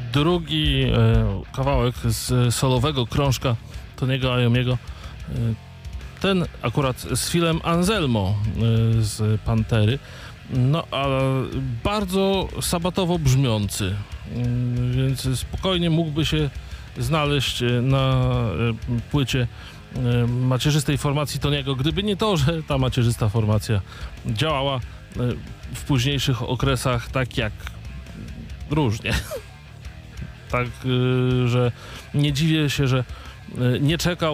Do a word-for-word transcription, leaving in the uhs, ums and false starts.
drugi e, kawałek z solowego krążka Tony'ego Iommiego. E, ten akurat z Philem Anselmo e, z Pantery. No, ale bardzo sabatowo brzmiący, e, więc spokojnie mógłby się znaleźć na e, płycie e, macierzystej formacji Tony'ego, gdyby nie to, że ta macierzysta formacja działała e, w późniejszych okresach tak jak różnie. Tak, e, że nie dziwię się, że e, nie czekał